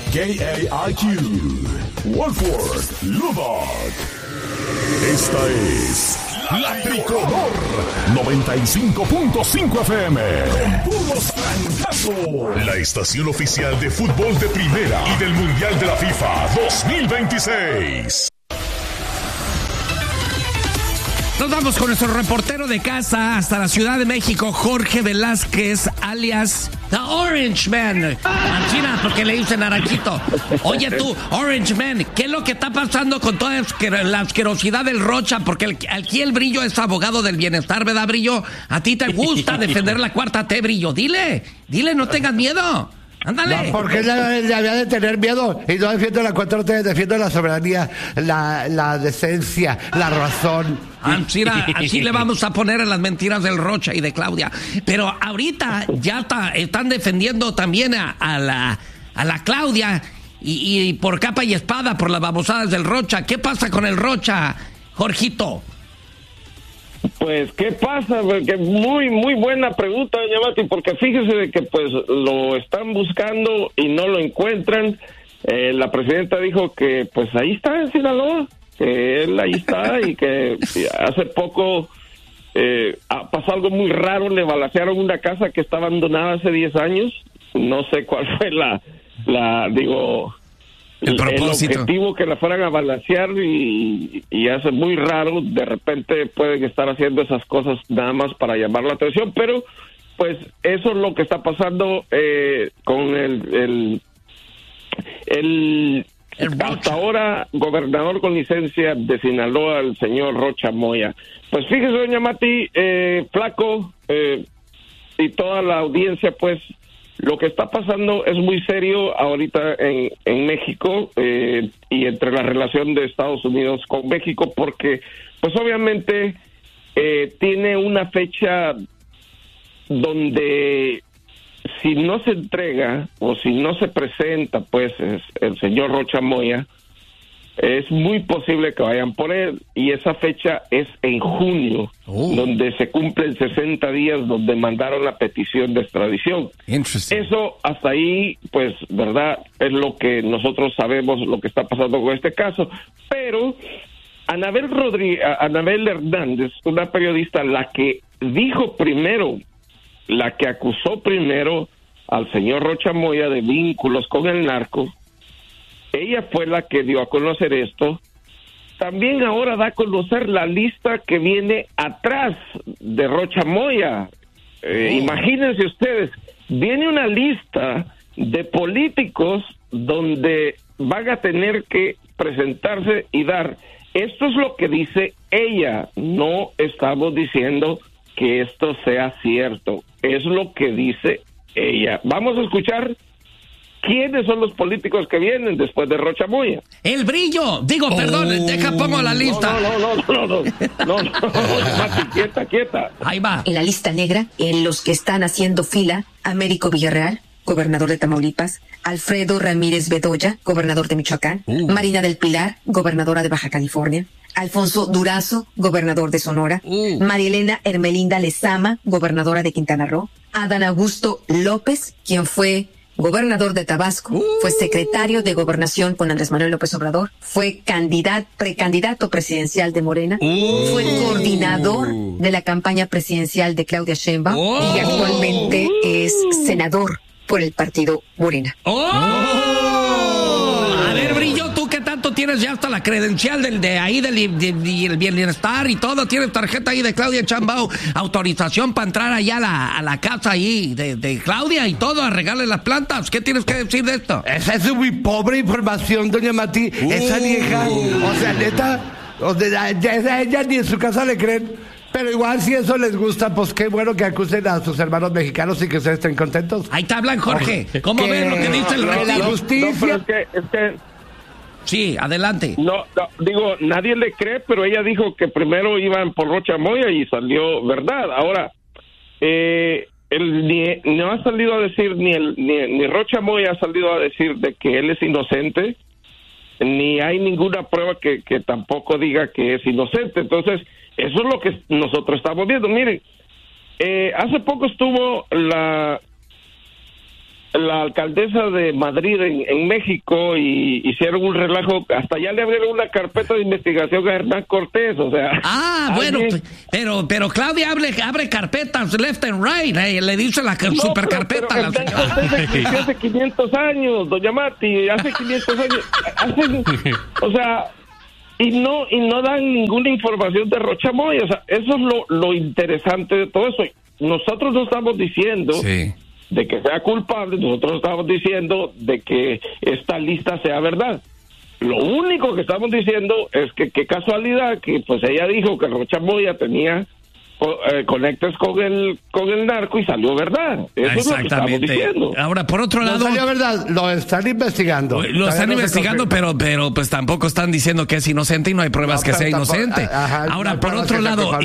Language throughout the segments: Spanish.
KAIQ, Wolford, Lubbock. Esta es La Tricolor 95.5 FM. Con puros francazos. La estación oficial de fútbol de primera y del Mundial de la FIFA 2026. Nos vamos con nuestro reportero de casa hasta la Ciudad de México, Jorge Velázquez, alias The Orange Man. Anchina, porque le dicen naranjito. Oye tú, Orange Man, ¿qué es lo que está pasando con toda la asquerosidad del Rocha? Porque aquí el Brillo es abogado del bienestar, ¿verdad, Brillo? A ti te gusta defender la cuarta T, Brillo. Dile, no tengas miedo. Ándale. No, porque le había de tener miedo. Y no defiendo la 4T, defiendo la soberanía, la decencia, la razón. Así le vamos a poner a las mentiras del Rocha y de Claudia. Pero ahorita ya están defendiendo también a la Claudia y por capa y espada por las babosadas del Rocha. ¿Qué pasa con el Rocha, Jorgito? Pues, ¿qué pasa? Porque muy, muy buena pregunta, doña Mati, porque fíjese de que pues lo están buscando y no lo encuentran. La presidenta dijo que pues ahí está en Sinaloa, que él ahí está y que hace poco pasó algo muy raro, le balacearon una casa que está abandonada hace 10 años. No sé cuál fue el objetivo que la fueran a balancear y hace muy raro, de repente pueden estar haciendo esas cosas nada más para llamar la atención, pero pues eso es lo que está pasando con el hasta ahora gobernador con licencia de Sinaloa, el señor Rocha Moya. Pues fíjese, doña Mati, Flaco y toda la audiencia, pues lo que está pasando es muy serio ahorita en México y entre la relación de Estados Unidos con México, porque pues obviamente tiene una fecha donde si no se entrega o si no se presenta pues el señor Rocha Moya, es muy posible que vayan por él, y esa fecha es en junio, donde se cumplen 60 días donde mandaron la petición de extradición. Eso hasta ahí, pues, verdad, es lo que nosotros sabemos, lo que está pasando con este caso, pero Anabel Hernández, una periodista, la que dijo primero, la que acusó primero al señor Rocha Moya de vínculos con el narco, ella fue la que dio a conocer esto. También ahora da a conocer la lista que viene atrás de Rocha Moya. Imagínense ustedes, viene una lista de políticos donde van a tener que presentarse y dar. Esto es lo que dice ella. No estamos diciendo que esto sea cierto. Es lo que dice ella. Vamos a escuchar quiénes son los políticos que vienen después de Rocha Moya. El Brillo, perdón, pongo la lista. No, Mati, quieta. Ahí va. En la lista negra, en los que están haciendo fila, Américo Villarreal, gobernador de Tamaulipas, Alfredo Ramírez Bedoya, gobernador de Michoacán, Marina del Pilar, gobernadora de Baja California, Alfonso Durazo, gobernador de Sonora, Marielena Hermelinda Lezama, gobernadora de Quintana Roo, Adán Augusto López, quien fue gobernador de Tabasco, fue secretario de Gobernación con Andrés Manuel López Obrador, fue precandidato presidencial de Morena, fue coordinador de la campaña presidencial de Claudia Sheinbaum y actualmente es senador por el partido Morena. A ver, Brillo, ¿tú qué tanto tienes ya hasta la credencial del bienestar y todo? ¿Tienes tarjeta ahí de Claudia Sheinbaum? Autorización para entrar allá a la casa ahí de Claudia y todo, a regarle las plantas. ¿Qué tienes que decir de esto? Esa es muy pobre información, doña Mati. Esa vieja, o sea, neta, ella ni en su casa le creen. Pero igual, si eso les gusta, pues qué bueno que acusen a sus hermanos mexicanos y que ustedes estén contentos. Ahí te hablan, Jorge. ¿Cómo ven lo que dice el rey? La justicia. No, pero es que sí, adelante. No, digo, nadie le cree, pero ella dijo que primero iban por Rocha Moya y salió verdad. Ahora, no ha salido a decir, ni Rocha Moya ha salido a decir de que él es inocente, ni hay ninguna prueba que tampoco diga que es inocente. Entonces, eso es lo que nosotros estamos viendo. Miren, hace poco estuvo la alcaldesa de Madrid en México y hicieron un relajo, hasta ya le abrieron una carpeta de investigación a Hernán Cortés, o sea... bueno, pero Claudia abre carpetas left and right, le dice la supercarpeta a la señora. Cortés existió hace 500 años, doña Mati, hace 500 años, o sea... Y no dan ninguna información de Rocha Moya, o sea, eso es lo interesante de todo eso. Nosotros no estamos diciendo... Sí. de que sea culpable, nosotros estamos diciendo de que esta lista sea verdad. Lo único que estamos diciendo es que qué casualidad que pues ella dijo que Rocha Moya tenía conectes con el narco y salió verdad. Eso es lo que estamos diciendo. Ahora, por otro lado... No salió verdad, lo están investigando. Lo están investigando, pero pues tampoco están diciendo que es inocente y no hay pruebas que sea inocente. Ahora, por otro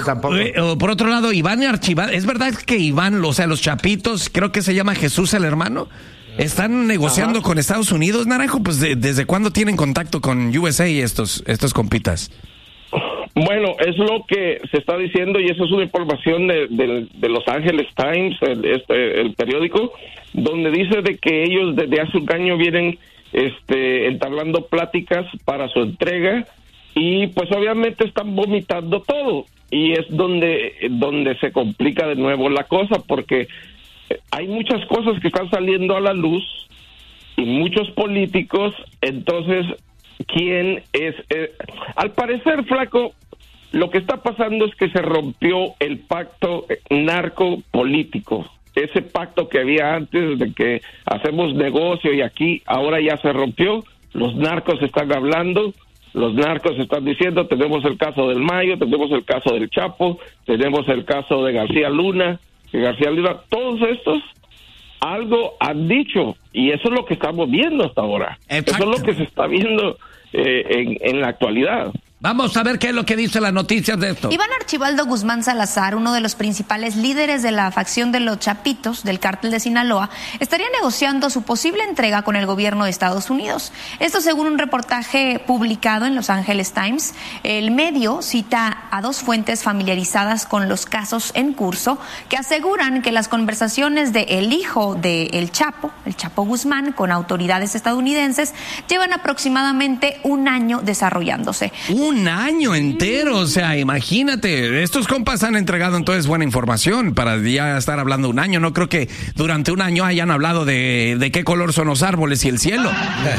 lado, Iván y Archibald, ¿es verdad que Iván, o sea, los chapitos, creo que se llama Jesús el hermano, están negociando con Estados Unidos, Naranjo? Pues ¿desde cuándo tienen contacto con USA estos compitas? Bueno, es lo que se está diciendo y eso es una información de Los Angeles Times, el periódico, donde dice de que ellos desde hace un año vienen entablando pláticas para su entrega y pues obviamente están vomitando todo y es donde se complica de nuevo la cosa porque hay muchas cosas que están saliendo a la luz y muchos políticos, entonces ¿quién es? Al parecer, Flaco, lo que está pasando es que se rompió el pacto narco-político. Ese pacto que había antes de que hacemos negocio y aquí, ahora ya se rompió. Los narcos están hablando, los narcos están diciendo, tenemos el caso del Mayo, tenemos el caso del Chapo, tenemos el caso de García Luna, todos estos algo han dicho y eso es lo que estamos viendo hasta ahora. Exacto. Eso es lo que se está viendo en la actualidad. Vamos a ver qué es lo que dice las noticias de esto. Iván Archibaldo Guzmán Salazar, uno de los principales líderes de la facción de los Chapitos del cártel de Sinaloa, estaría negociando su posible entrega con el gobierno de Estados Unidos. Esto según un reportaje publicado en Los Angeles Times. El medio cita a dos fuentes familiarizadas con los casos en curso que aseguran que las conversaciones del hijo del Chapo, el Chapo Guzmán, con autoridades estadounidenses llevan aproximadamente un año desarrollándose. Un año entero, o sea, imagínate, estos compas han entregado entonces buena información para ya estar hablando un año. No creo que durante un año hayan hablado de qué color son los árboles y el cielo.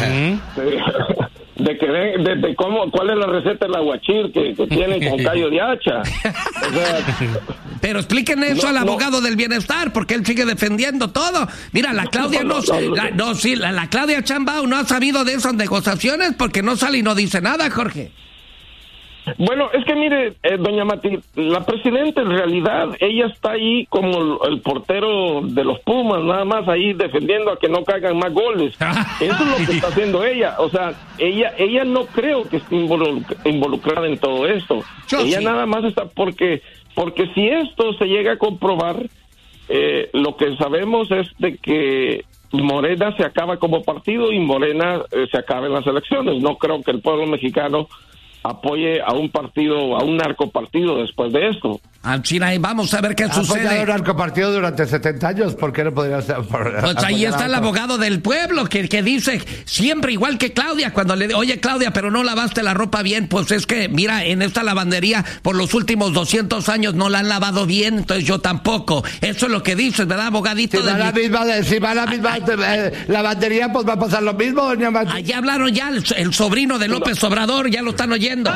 De cómo, cuál es la receta del aguachir que tienen con callo de hacha. O sea, pero expliquen eso al abogado del bienestar, porque él sigue defendiendo todo. Mira, la Claudia la Claudia Sheinbaum no ha sabido de esas negociaciones porque no sale y no dice nada, Jorge. Bueno, es que mire, doña Mati, la presidenta en realidad, ella está ahí como el portero de los Pumas, nada más ahí defendiendo a que no caigan más goles. Eso es lo que está haciendo ella. O sea, ella no creo que esté involucrada en todo esto. Ella nada más está porque si esto se llega a comprobar, lo que sabemos es de que Morena se acaba como partido y Morena se acaba en las elecciones. No creo que el pueblo mexicano apoye a un partido, a un narcopartido después de esto. China, y vamos a ver qué sucede. Ha apoyado un narcopartido durante 70 años, ¿por qué no podría ser? Pues ahí está el abogado del pueblo que dice siempre igual que Claudia, cuando le oye Claudia, pero no lavaste la ropa bien, pues es que mira, en esta lavandería por los últimos 200 años no la han lavado bien, entonces yo tampoco. Eso es lo que dices, ¿verdad, abogadito? Si va a la misma lavandería, pues va a pasar lo mismo, doña Mati. Allá hablaron ya el sobrino de López Obrador, ya lo están oyendo.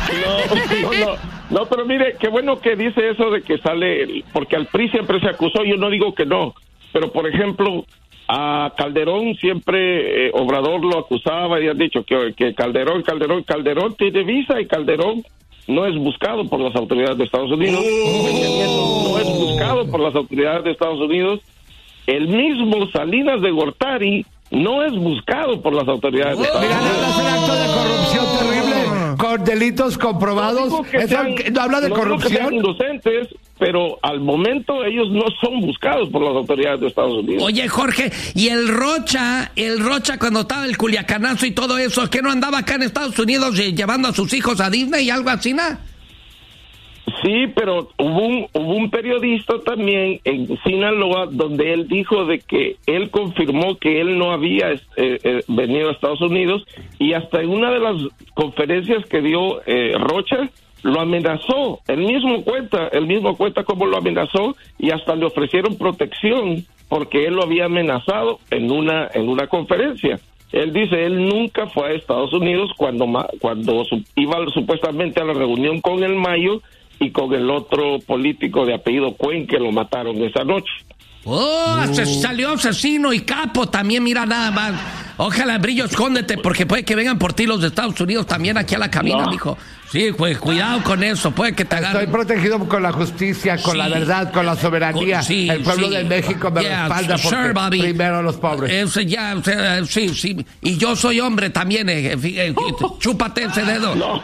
No, pero mire, qué bueno que dice eso de que sale, porque al PRI siempre se acusó, yo no digo que no, pero por ejemplo, a Calderón siempre Obrador lo acusaba y han dicho que Calderón tiene visa y Calderón no es buscado por las autoridades de Estados Unidos, no es buscado por las autoridades de Estados Unidos, el mismo Salinas de Gortari no es buscado por las autoridades de Estados Unidos. Mira, hacer acto de corrupción terrible con delitos comprobados. No habla de corrupción. Que sean inocentes, pero al momento ellos no son buscados por las autoridades de Estados Unidos. Oye, Jorge, y el Rocha cuando estaba el Culiacanazo y todo eso, ¿qué no andaba acá en Estados Unidos llevando a sus hijos a Disney y algo así, nada? Sí, pero hubo un periodista también en Sinaloa donde él dijo de que él confirmó que él no había venido a Estados Unidos, y hasta en una de las conferencias que dio Rocha lo amenazó. Él mismo cuenta cómo lo amenazó, y hasta le ofrecieron protección porque él lo había amenazado en una conferencia. Él dice, él nunca fue a Estados Unidos cuando iba supuestamente a la reunión con el Mayo y con el otro político de apellido Cuen, que lo mataron esa noche. Salió asesino y capo también, mira nada más. Ojalá, Brillo, escóndete, porque puede que vengan por ti los de Estados Unidos también aquí a la cabina, mijo. Sí, pues cuidado con eso, puede que te agarren. Estoy protegido con la justicia, con la verdad, con la soberanía. El pueblo de México me respalda porque primero los pobres. Sí. Y yo soy hombre también, chúpate ese dedo. No.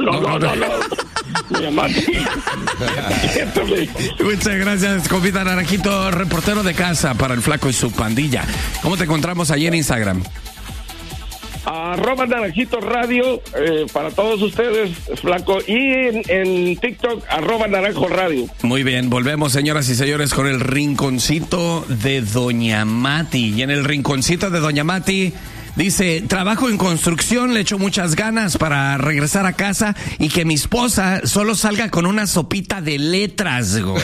Muchas gracias, compita Naranjito, reportero de casa para el Flaco y su pandilla. ¿Cómo te encontramos ahí en Instagram? @Naranjito Radio, para todos ustedes, Flaco, y en TikTok, @Naranjo Radio. Muy bien, volvemos, señoras y señores, con el rinconcito de Doña Mati. Y en el rinconcito de Doña Mati dice: trabajo en construcción, le echo muchas ganas para regresar a casa y que mi esposa solo salga con una sopita de letras, güey.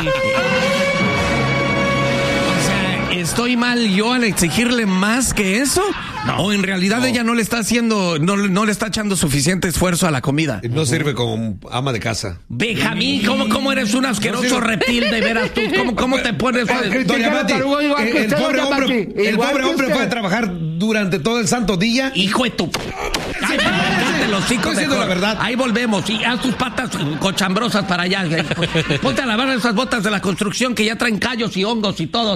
¿Estoy mal yo al exigirle más que eso? ¿O en realidad ella no le está haciendo, no le está echando suficiente esfuerzo a la comida? No sirve como ama de casa. Benjamín, ¿cómo eres un asqueroso reptil de veras tú? ¿Cómo te pones? Doña Mati, el pobre hombre fue a trabajar durante todo el santo día. Hijo de tu... Los hijos de la verdad. Ahí volvemos. Y haz tus patas cochambrosas para allá. Ponte a lavar esas botas de la construcción que ya traen callos y hongos y todo.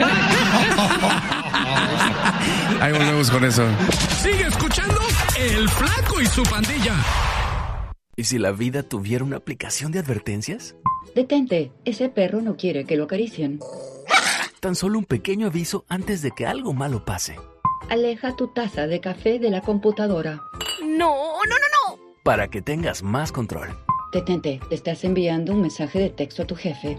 Ahí volvemos con eso. Sigue escuchando El Flaco y su pandilla. ¿Y si la vida tuviera una aplicación de advertencias? Detente, ese perro no quiere que lo acaricien. Tan solo un pequeño aviso antes de que algo malo pase. Aleja tu taza de café de la computadora. No. Para que tengas más control. Detente, te estás enviando un mensaje de texto a tu jefe.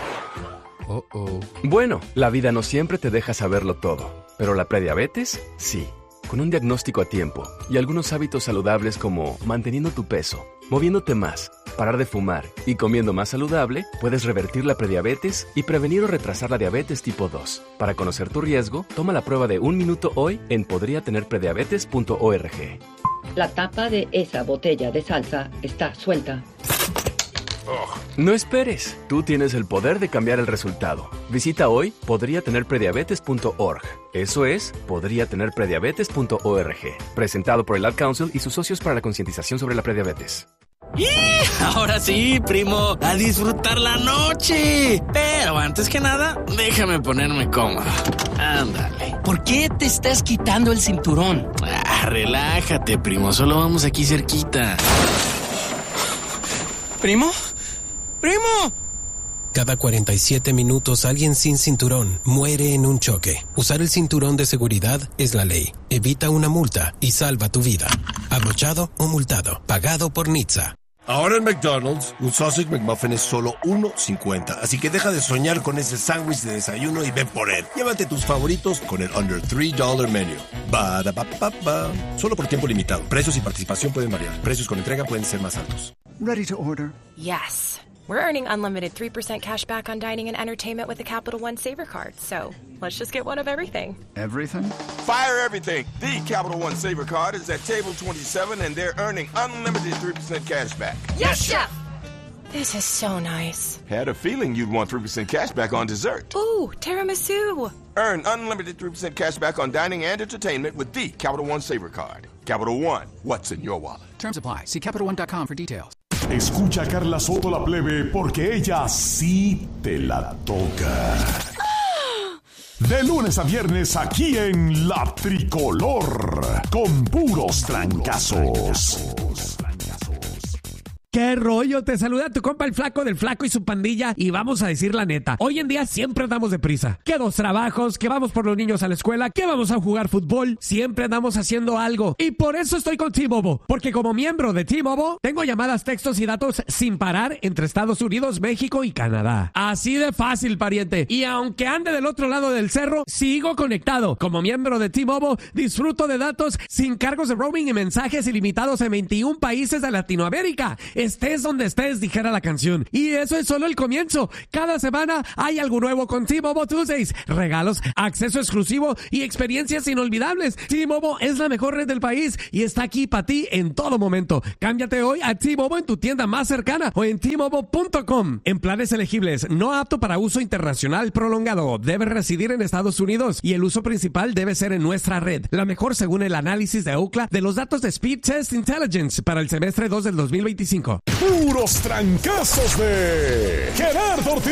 Bueno, la vida no siempre te deja saberlo todo, pero la prediabetes, sí. Con un diagnóstico a tiempo y algunos hábitos saludables como manteniendo tu peso, moviéndote más, parar de fumar y comiendo más saludable, puedes revertir la prediabetes y prevenir o retrasar la diabetes tipo 2. Para conocer tu riesgo, toma la prueba de 1 minuto hoy en podriatenerprediabetes.org. La tapa de esa botella de salsa está suelta. No esperes, tú tienes el poder de cambiar el resultado. Visita hoy podriatenerprediabetes.org. Eso es, podriatenerprediabetes.org. Presentado por el Ad Council y sus socios para la concientización sobre la prediabetes. ¡Y! Ahora sí, primo, a disfrutar la noche. Pero antes que nada, déjame ponerme cómodo. Ándale. ¿Por qué te estás quitando el cinturón? Relájate, primo, solo vamos aquí cerquita. ¿Primo? Cada 47 minutos alguien sin cinturón muere en un choque. Usar el cinturón de seguridad es la ley. Evita una multa y salva tu vida. Abrochado o multado. Pagado por NHTSA. Ahora en McDonald's, un Sausage McMuffin es solo $1.50. Así que deja de soñar con ese sándwich de desayuno y ven por él. Llévate tus favoritos con el Under $3 Menu. Ba-da-ba-ba-ba. Solo por tiempo limitado. Precios y participación pueden variar. Precios con entrega pueden ser más altos. Ready to order? Yes. We're earning unlimited 3% cash back on dining and entertainment with the Capital One Saver Card. So, let's just get one of everything. Everything? Fire everything. The Capital One Saver Card is at table 27 and they're earning unlimited 3% cash back. Yes, Chef! This is so nice. Had a feeling you'd want 3% cash back on dessert. Ooh, tiramisu. Earn unlimited 3% cash back on dining and entertainment with the Capital One Saver Card. Capital One, what's in your wallet? Terms apply. See CapitalOne.com for details. Escucha a Carla Soto la plebe porque ella sí te la toca. De lunes a viernes aquí en La Tricolor con puros trancazos. ¿Qué rollo? Te saluda tu compa el Flaco del Flaco y su pandilla y vamos a decir la neta. Hoy en día siempre andamos deprisa. Que 2 trabajos, que vamos por los niños a la escuela, que vamos a jugar fútbol. Siempre andamos haciendo algo. Y por eso estoy con T-Mobile. Porque como miembro de T-Mobile, tengo llamadas, textos y datos sin parar entre Estados Unidos, México y Canadá. Así de fácil, pariente. Y aunque ande del otro lado del cerro, sigo conectado. Como miembro de T-Mobile, disfruto de datos sin cargos de roaming y mensajes ilimitados en 21 países de Latinoamérica. Estés donde estés, dijera la canción. Y eso es solo el comienzo. Cada semana hay algo nuevo con T-Mobile Tuesdays. Regalos, acceso exclusivo y experiencias inolvidables. T-Mobile es la mejor red del país y está aquí para ti en todo momento. Cámbiate hoy a T-Mobile en tu tienda más cercana o en T-Mobile.com. En planes elegibles, no apto para uso internacional prolongado. Debe residir en Estados Unidos y el uso principal debe ser en nuestra red. La mejor según el análisis de Ookla de los datos de Speed Test Intelligence para el semestre 2 del 2025. Puros trancazos de Gerardo Ortiz.